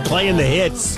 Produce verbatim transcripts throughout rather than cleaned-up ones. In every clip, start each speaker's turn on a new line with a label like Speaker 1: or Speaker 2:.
Speaker 1: playing the hits.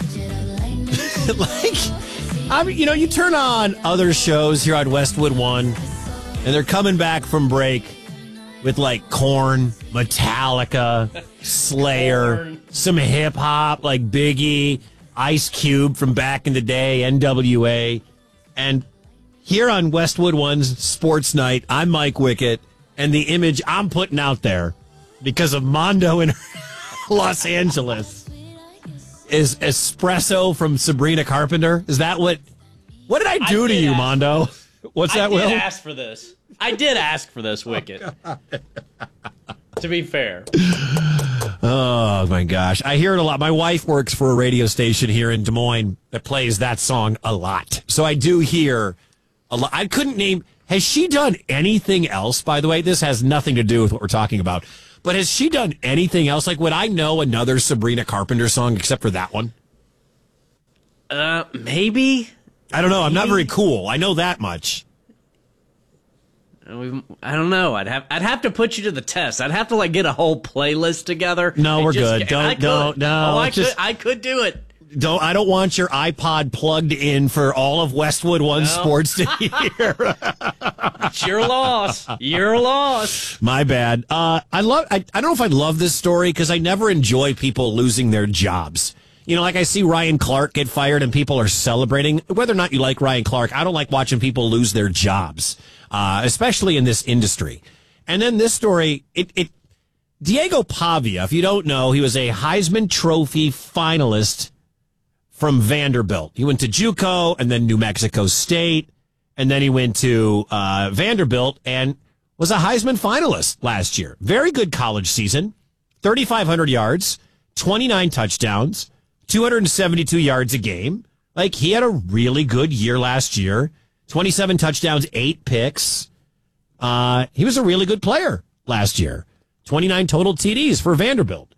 Speaker 1: Like, I mean, you know, you turn on other shows here on Westwood One, and they're coming back from break with like Korn, Metallica, Slayer, Korn. Some hip hop like Biggie, Ice Cube from back in the day, N W A. And here on Westwood One's Sports Night, I'm Mike Wickett, and the image I'm putting out there because of Mondo in Los Angeles is espresso from Sabrina Carpenter. Is that what? What did I do I to you, Mondo? What's that,
Speaker 2: I
Speaker 1: Will?
Speaker 2: I did ask for this. I did ask for this, Wickett. Oh, to be fair.
Speaker 1: Oh, my gosh. I hear it a lot. My wife works for a radio station here in Des Moines that plays that song a lot. So I do hear a lot. I couldn't name... Has she done anything else, by the way? This has nothing to do with what we're talking about. But has she done anything else? Like, would I know another Sabrina Carpenter song except for that one?
Speaker 2: Uh, maybe...
Speaker 1: I don't know. I'm not very cool. I know that much.
Speaker 2: I don't know. I'd have I'd have to put you to the test. I'd have to like get a whole playlist together.
Speaker 1: No, we're good. Don't don't no.
Speaker 2: Oh, I
Speaker 1: just,
Speaker 2: could I could do it.
Speaker 1: Don't I don't want your iPod plugged in for all of Westwood One no. Sports to hear.
Speaker 2: It's your loss. Your loss.
Speaker 1: My bad. Uh, I love. I, I don't know if I love this story because I never enjoy people losing their jobs. You know, like I see Ryan Clark get fired and people are celebrating. Whether or not you like Ryan Clark, I don't like watching people lose their jobs, uh, especially in this industry. And then this story, it, it, Diego Pavia, if you don't know, he was a Heisman Trophy finalist from Vanderbilt. He went to JUCO and then New Mexico State, and then he went to uh, Vanderbilt and was a Heisman finalist last year. Very good college season, thirty-five hundred yards, twenty-nine touchdowns. two hundred seventy-two yards a game. Like, he had a really good year last year. twenty-seven touchdowns, eight picks. Uh, he was a really good player last year. twenty-nine total T Ds for Vanderbilt.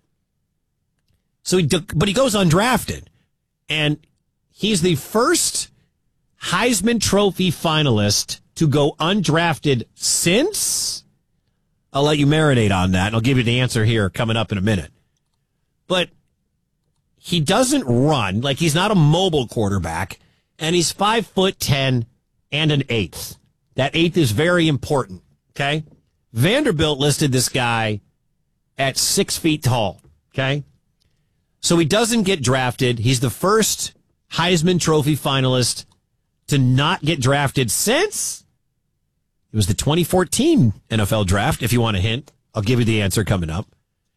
Speaker 1: So, he, but he goes undrafted. And he's the first Heisman Trophy finalist to go undrafted since. I'll let you marinate on that, and I'll give you the answer here coming up in a minute. But he doesn't run, like he's not a mobile quarterback, and he's five foot ten and an eighth. That eighth is very important, okay? Vanderbilt listed this guy at six feet tall, okay? So he doesn't get drafted. He's the first Heisman Trophy finalist to not get drafted since it was the twenty fourteen N F L draft, if you want a hint. I'll give you the answer coming up.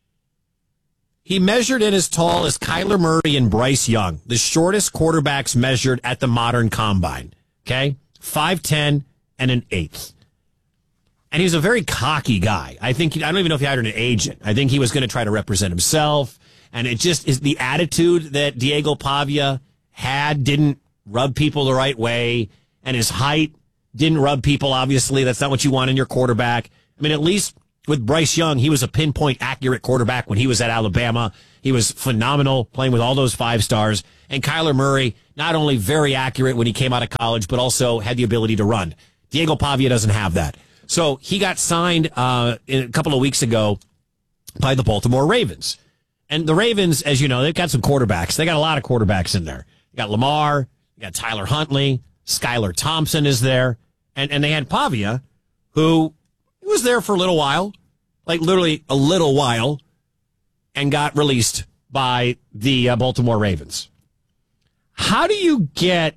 Speaker 1: He measured in as tall as Kyler Murray and Bryce Young, the shortest quarterbacks measured at the modern combine. Okay? five ten and an eighth. And he was a very cocky guy. I think, I don't even know if he hired an agent. I think he was going to try to represent himself. And it just is the attitude that Diego Pavia had didn't rub people the right way. And his height didn't rub people, obviously. That's not what you want in your quarterback. I mean, at least with Bryce Young, he was a pinpoint accurate quarterback when he was at Alabama. He was phenomenal playing with all those five stars. And Kyler Murray, not only very accurate when he came out of college, but also had the ability to run. Diego Pavia doesn't have that. So he got signed uh, a couple of weeks ago by the Baltimore Ravens. And the Ravens, as you know, they've got some quarterbacks. They got a lot of quarterbacks in there. You got Lamar, you got Tyler Huntley, Skylar Thompson is there. And, and they had Pavia, who was there for a little while, like literally a little while, and got released by the uh, Baltimore Ravens. How do you get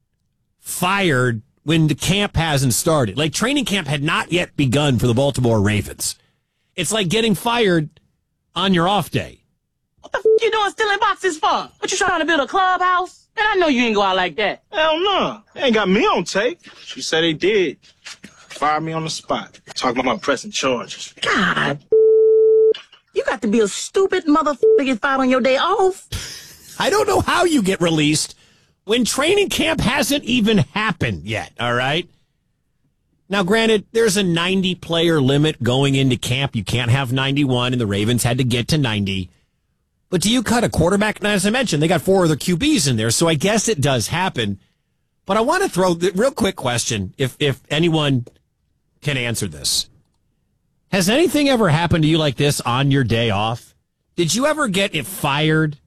Speaker 1: fired when the camp hasn't started? Like, training camp had not yet begun for the Baltimore Ravens. It's like getting fired on your off day.
Speaker 3: What the f*** you doing stealing boxes for? What, you trying to build a clubhouse? And I know you ain't go out like that.
Speaker 4: Hell no. They ain't got me on tape. She said they did. Fired me on the spot. Talking about pressing charges.
Speaker 3: God. You got to be a stupid motherfucker to get fired on your day off.
Speaker 1: I don't know how you get released when training camp hasn't even happened yet, all right? Now, granted, there's a ninety-player limit going into camp. You can't have ninety-one, and the Ravens had to get to ninety. But do you cut a quarterback? Now, as I mentioned, they got four other Q Bs in there, so I guess it does happen. But I want to throw the real quick question, if if anyone can answer this. Has anything ever happened to you like this on your day off? Did you ever get it fired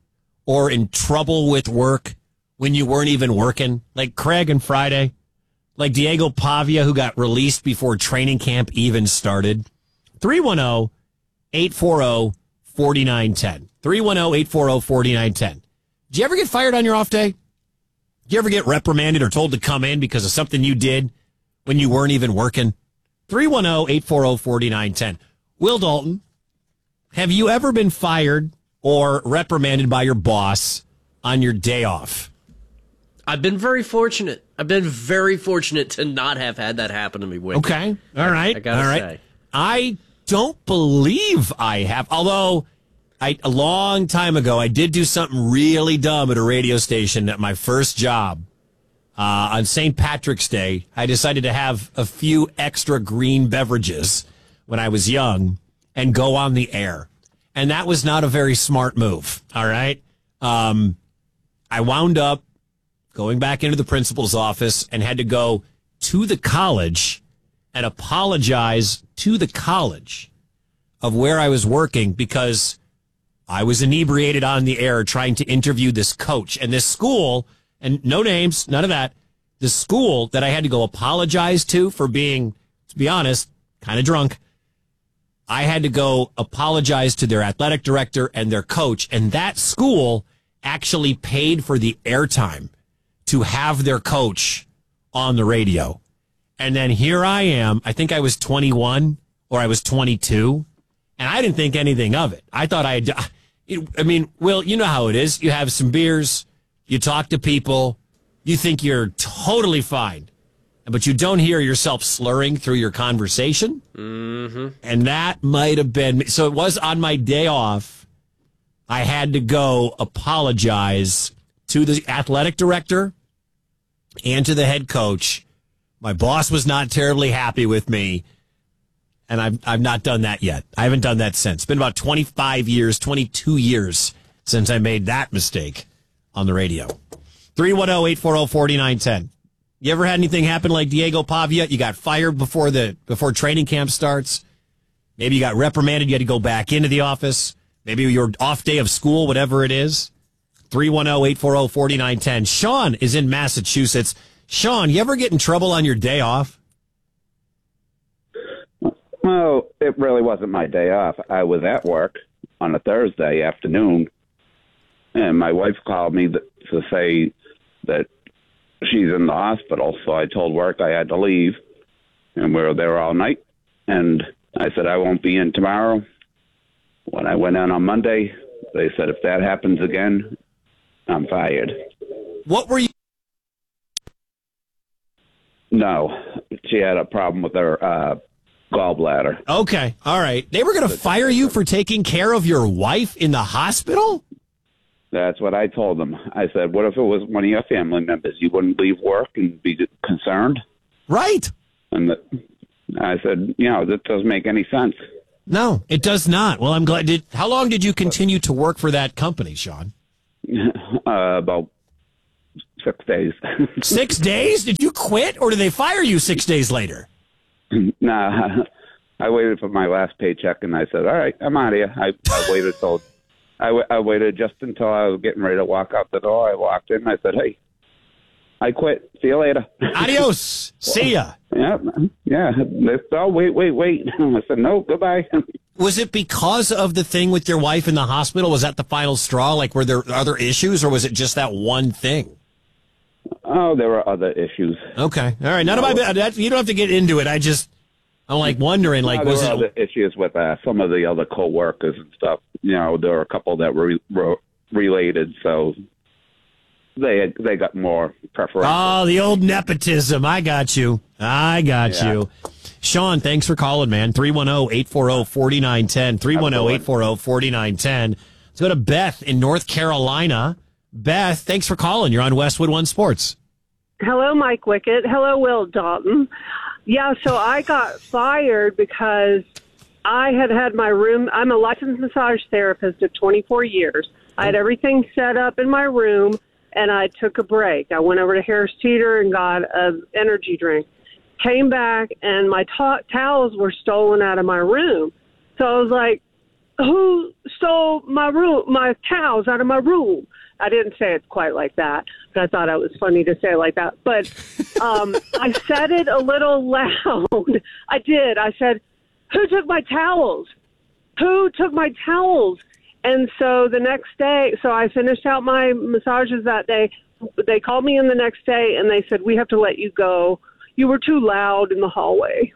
Speaker 1: or in trouble with work when you weren't even working? Like Craig and Friday? Like Diego Pavia, who got released before training camp even started? three one zero, eight four zero, four nine one zero. three one zero, eight four zero, four nine one zero. Did you ever get fired on your off day? Did you ever get reprimanded or told to come in because of something you did when you weren't even working? three one zero, eight four zero, four nine one zero. Will Dalton, have you ever been fired or reprimanded by your boss on your day off?
Speaker 2: I've been very fortunate. I've been very fortunate to not have had that happen to me. Wicked.
Speaker 1: Okay. All right.
Speaker 2: I, I gotta
Speaker 1: All right.
Speaker 2: say.
Speaker 1: I don't believe I have, although I a long time ago I did do something really dumb at a radio station at my first job. Uh, on Saint Patrick's Day, I decided to have a few extra green beverages when I was young and go on the air. And that was not a very smart move. All right. Um, I wound up going back into the principal's office and had to go to the college and apologize to the college of where I was working because I was inebriated on the air trying to interview this coach. And this school, and no names, none of that, the school that I had to go apologize to for being, to be honest, kind of drunk, I had to go apologize to their athletic director and their coach. And that school actually paid for the airtime to have their coach on the radio. And then here I am. I think I was twenty-one or I was twenty-two, and I didn't think anything of it. I thought I had, I mean, Will, you know how it is. You have some beers, you talk to people, you think you're totally fine, but you don't hear yourself slurring through your conversation.
Speaker 2: Mm-hmm.
Speaker 1: And that might have been, so it was on my day off. I had to go apologize to the athletic director and to the head coach. My boss was not terribly happy with me, and I've I've not done that yet. I haven't done that since. It's been about twenty-five years, twenty-two years since I made that mistake on the radio. three one zero, eight four zero, four nine one zero. You ever had anything happen like Diego Pavia? You got fired before the before training camp starts. Maybe you got reprimanded. You had to go back into the office. Maybe your off day of school, whatever it is. three one zero, eight four zero, four nine one zero. Sean is in Massachusetts. Sean, you ever get in trouble on your day off?
Speaker 5: Well, it really wasn't my day off. I was at work on a Thursday afternoon, and my wife called me to say that she's in the hospital, so I told work I had to leave, and we were there all night, and I said I won't be in tomorrow. When I went in on Monday, they said if that happens again, I'm fired.
Speaker 1: What were you?
Speaker 5: No, she had a problem with her uh, gallbladder.
Speaker 1: Okay, all right. They were going to fire you for taking care of your wife in the hospital?
Speaker 5: That's what I told them. I said, what if it was one of your family members? You wouldn't leave work and be concerned?
Speaker 1: Right.
Speaker 5: And the, I said, you know, that doesn't make any sense.
Speaker 1: No, it does not. Well, I'm glad. Did, how long did you continue to work for that company, Sean?
Speaker 5: uh, about six days.
Speaker 1: Six days? Did you quit, or did they fire you six days later?
Speaker 5: Nah, I waited for my last paycheck, and I said, all right, I'm out of here. I, I waited till I, w- I waited just until I was getting ready to walk out the door. I walked in, and I said, hey, I quit. See you later.
Speaker 1: Adios. See ya.
Speaker 5: Yeah, yeah. They said, oh, wait, wait, wait. I said, no, goodbye.
Speaker 1: Was it because of the thing with your wife in the hospital? Was that the final straw? Like, were there other issues, or was it just that one thing?
Speaker 5: Oh, there were other issues.
Speaker 1: Okay. All right. None of my, that, you don't have to get into it. I just, I'm like wondering, like,
Speaker 5: no, there
Speaker 1: was
Speaker 5: were
Speaker 1: it
Speaker 5: other issues with uh, some of the other co-workers and stuff. You know, there were a couple that were, were related, so they they got more preferential.
Speaker 1: Oh, the old nepotism. I got you. I got
Speaker 5: Yeah.
Speaker 1: you. Sean, thanks for calling, man. three one zero, eight four zero, four nine one zero. three one zero, eight four zero, four nine one zero. Let's go to Beth in North Carolina. Beth, thanks for calling. You're on Westwood One Sports.
Speaker 6: Hello, Mike Wickett. Hello, Will Dalton. Yeah, so I got fired because I had had my room. I'm a licensed massage therapist of twenty-four years. I had everything set up in my room, and I took a break. I went over to Harris Teeter and got an energy drink. Came back, and my to- towels were stolen out of my room. So I was like, who stole my room, my towels out of my room. I didn't say it quite like that, but I thought it was funny to say it like that. But um, I said it a little loud. I did. I said, who took my towels? Who took my towels? And so the next day, so I finished out my massages that day. They called me in the next day, and they said, we have to let you go. You were too loud in the hallway.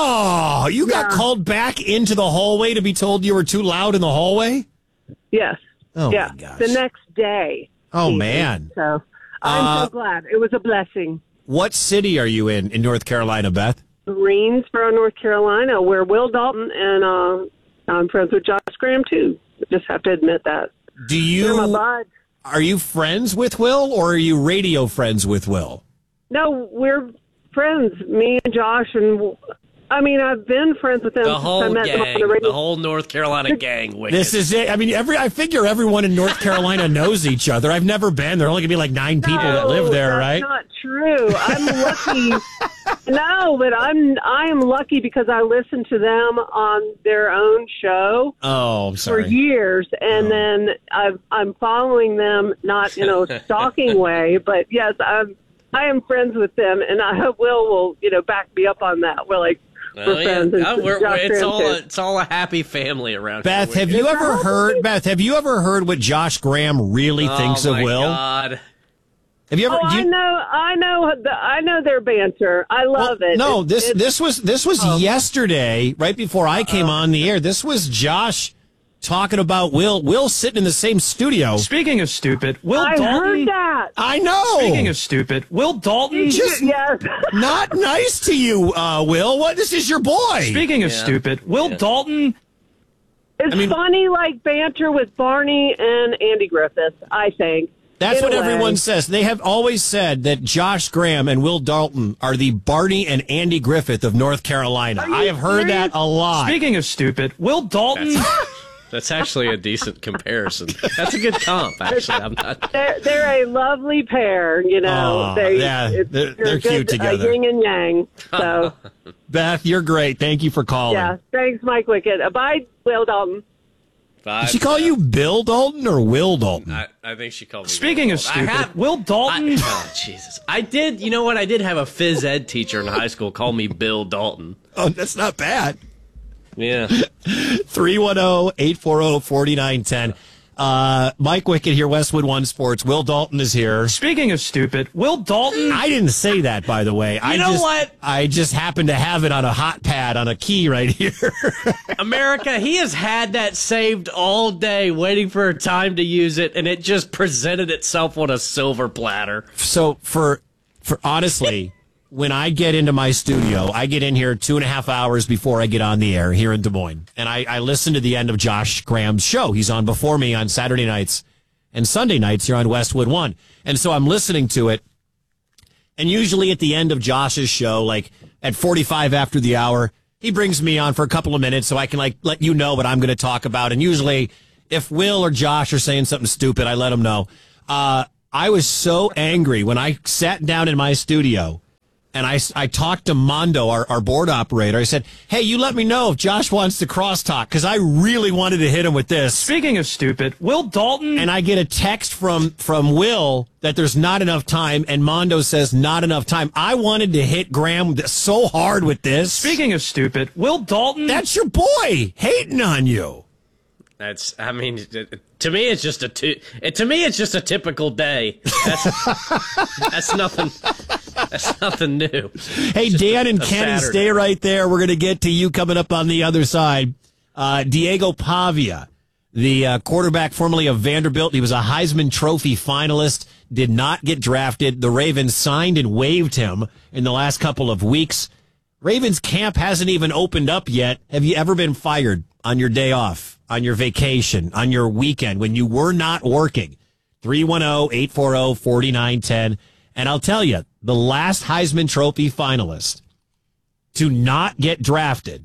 Speaker 1: Oh, you got
Speaker 6: Yeah.
Speaker 1: called back into the hallway to be told you were too loud in the hallway?
Speaker 6: Yes.
Speaker 1: Oh,
Speaker 6: yeah.
Speaker 1: my gosh.
Speaker 6: The next day.
Speaker 1: Oh,
Speaker 6: even.
Speaker 1: man.
Speaker 6: So I'm
Speaker 1: Uh,
Speaker 6: so glad. It was a blessing.
Speaker 1: What city are you in in North Carolina, Beth?
Speaker 6: Greensboro, North Carolina, where Will Dalton and uh, I'm friends with Josh Graham, too. Just have to admit that.
Speaker 1: Do
Speaker 6: They're my
Speaker 1: you
Speaker 6: buds.
Speaker 1: are you friends with Will, or are you radio friends with Will?
Speaker 6: No, we're friends, me and Josh, and I mean, I've been friends with them
Speaker 2: The
Speaker 6: since I
Speaker 2: whole
Speaker 6: met them on
Speaker 2: gang,
Speaker 6: the radio.
Speaker 2: the whole North Carolina gang. Wicked.
Speaker 1: This is it. I mean, every I figure everyone in North Carolina knows each other. I've never been. There are only gonna be like nine people that
Speaker 6: No,
Speaker 1: live there,
Speaker 6: that's
Speaker 1: right?
Speaker 6: Not true. I'm lucky. No, but I'm I am lucky because I listened to them on their own show
Speaker 1: Oh, I'm
Speaker 6: for
Speaker 1: sorry.
Speaker 6: years, and then I've, I'm following them not in a stalking way, but yes, I'm I am friends with them, and I hope Will will you know back me up on that. We're like
Speaker 2: Oh,
Speaker 6: we're
Speaker 2: yeah.
Speaker 6: friends. and
Speaker 2: Oh, we're-
Speaker 6: Josh
Speaker 2: we're- it's
Speaker 6: Graham,
Speaker 2: all
Speaker 6: too.
Speaker 2: a, it's all a happy family around
Speaker 1: Beth,
Speaker 2: here.
Speaker 1: have you ever heard Beth? Have you ever heard what Josh Graham really
Speaker 2: oh,
Speaker 1: thinks of
Speaker 2: my
Speaker 1: Will?
Speaker 2: God.
Speaker 1: Have you ever?
Speaker 6: Oh,
Speaker 1: do you-
Speaker 6: I know, I know, the, I know their banter. I love
Speaker 1: Well,
Speaker 6: it.
Speaker 1: No,
Speaker 6: It's-
Speaker 1: this
Speaker 6: it's-
Speaker 1: this was this was
Speaker 6: Oh.
Speaker 1: yesterday, right before I came on the air. This was Josh talking about Will. Will sitting in the same studio.
Speaker 7: Speaking of stupid, Will
Speaker 6: I
Speaker 7: Dalton.
Speaker 6: heard that.
Speaker 1: I know.
Speaker 7: Speaking of stupid, Will Dalton.
Speaker 1: Just
Speaker 6: Yes.
Speaker 1: not nice to you, uh, Will. What? This is your boy.
Speaker 7: Speaking of
Speaker 2: Yeah.
Speaker 7: stupid, Will
Speaker 2: Yeah.
Speaker 7: Dalton.
Speaker 6: It's
Speaker 1: I mean-
Speaker 6: funny, like banter with Barney and Andy Griffith. I think
Speaker 1: That's
Speaker 6: in
Speaker 1: what
Speaker 6: a way.
Speaker 1: everyone says. They have always said that Josh Graham and Will Dalton are the Barney and Andy Griffith of North Carolina.
Speaker 6: you
Speaker 1: I have heard
Speaker 6: serious?
Speaker 1: that a lot.
Speaker 7: Speaking of stupid, Will Dalton.
Speaker 2: That's actually a decent comparison. That's a good comp, actually. I'm not.
Speaker 6: They're, they're a lovely pair. You know,
Speaker 1: Oh,
Speaker 6: they
Speaker 1: yeah,
Speaker 6: it's-
Speaker 1: they're- they're
Speaker 6: good,
Speaker 1: cute together.
Speaker 6: Uh, yin and yang. So
Speaker 1: Beth, you're great. Thank you for calling.
Speaker 6: yeah, thanks, Mike Wickett. Uh, bye, Will Dalton.
Speaker 1: Did she call you Bill Dalton or Will Dalton?
Speaker 2: I, I think she called me.
Speaker 7: Speaking
Speaker 2: Will
Speaker 7: of
Speaker 2: Dalton.
Speaker 7: stupid,
Speaker 2: I have,
Speaker 7: Will Dalton.
Speaker 2: I, oh, Jesus. I did, you know what? I did have a phys ed teacher in high school call me Bill Dalton.
Speaker 1: Oh, that's not bad.
Speaker 2: Yeah.
Speaker 1: three one zero, eight four zero, four nine one zero. Uh, Mike Wickett here, Westwood One Sports. Will Dalton is here.
Speaker 7: Speaking of stupid, Will Dalton.
Speaker 1: I didn't say that, by the way. I
Speaker 2: know
Speaker 1: just,
Speaker 2: what?
Speaker 1: I just happened to have it on a hot pad on a key right here.
Speaker 2: America, he has had that saved all day, waiting for a time to use it, and it just presented itself on a silver platter.
Speaker 1: So for for honestly, when I get into my studio, I get in here two and a half hours before I get on the air here in Des Moines. And I, I listen to the end of Josh Graham's show. He's on before me on Saturday nights and Sunday nights here on Westwood One. And so I'm listening to it. And usually at the end of Josh's show, like at forty-five after the hour, he brings me on for a couple of minutes so I can like let you know what I'm going to talk about. And usually if Will or Josh are saying something stupid, I let them know. Uh, I was so angry when I sat down in my studio and I, I talked to Mondo, our, our board operator. I said, hey, you let me know if Josh wants to crosstalk because I really wanted to hit him with this.
Speaker 7: Speaking of stupid, Will Dalton.
Speaker 1: And I get a text from, from Will that there's not enough time, and Mondo says not enough time. I wanted to hit Graham so hard with this.
Speaker 7: Speaking of stupid, Will Dalton.
Speaker 1: That's your boy hating on you.
Speaker 2: That's, I mean, to me, it's just a, t- it, to me, it's just a typical day. That's, that's nothing, that's nothing new.
Speaker 1: Hey,
Speaker 2: Just
Speaker 1: Dan
Speaker 2: a-
Speaker 1: and
Speaker 2: a
Speaker 1: Kenny,
Speaker 2: Saturday.
Speaker 1: stay right there. We're going to get to you coming up on the other side. Uh, Diego Pavia, the uh, quarterback formerly of Vanderbilt. He was a Heisman Trophy finalist, did not get drafted. The Ravens signed and waived him in the last couple of weeks. Ravens camp hasn't even opened up yet. Have you ever been fired on your day off, on your vacation, on your weekend when you were not working? three one zero, eight four zero, four nine one zero. And I'll tell you, the last Heisman Trophy finalist to not get drafted,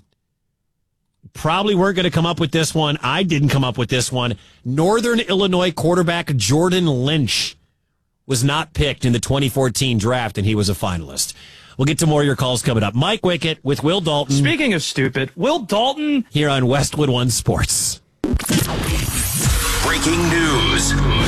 Speaker 1: probably weren't going to come up with this one. I didn't come up with this one. Northern Illinois quarterback Jordan Lynch was not picked in the twenty fourteen draft, and he was a finalist. We'll get to more of your calls coming up. Mike Wickett with Will Dalton
Speaker 7: Speaking of stupid, Will Dalton.
Speaker 1: here on Westwood One Sports.
Speaker 8: Breaking news.